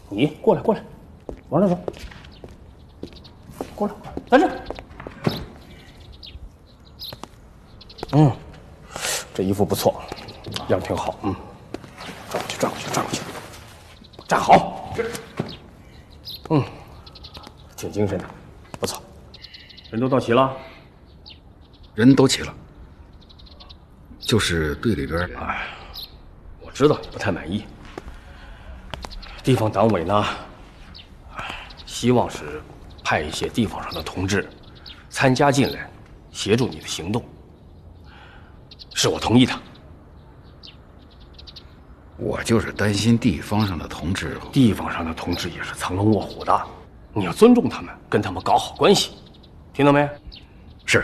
你过来，往这走。过来，在这。这衣服不错，样挺好。转过去，站好。挺精神的，不错。人都到齐了？ 人都齐了，就是队里边。 我知道你不太满意。地方党委呢，希望是派一些地方上的同志参加进来，协助你的行动。是我同意的。 我就是担心地方上的同志。 地方上的同志也是藏龙卧虎的，你要尊重他们，跟他们搞好关系，听到没？ 是。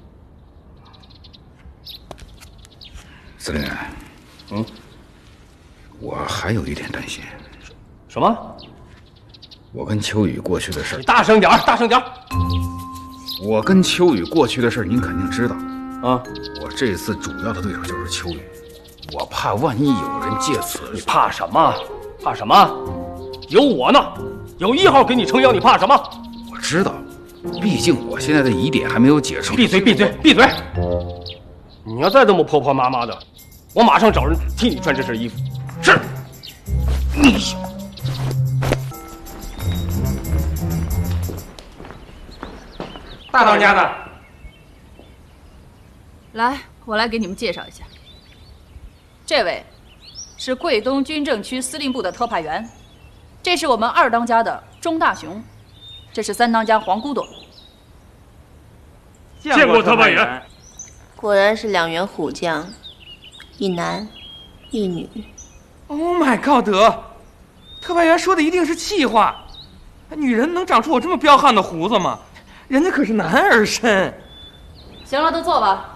司令员，我还有一点担心。 什么？ 我跟秋雨过去的事。 你大声点儿，大声点儿！ 我跟秋雨过去的事，您肯定知道。 我这次主要的对手就是秋雨，我怕万一有人借此…… 你怕什么？怕什么？有我呢，有1号给你撑腰，你怕什么？ 我知道，毕竟我现在的疑点还没有解除。 闭嘴！你要再这么婆婆妈妈的，我马上找人替你穿这身衣服。是。你小子。大当家的。 来，我来给你们介绍一下，这位是桂东军政区司令部的特派员，这是我们2当家的钟大雄，这是3当家黄姑朵。 见过特派员。 果然是2员虎将，一男一女。 Oh my god， 特派员说的一定是气话。女人能长出我这么彪悍的胡子吗？人家可是男儿身。 行了，都坐吧。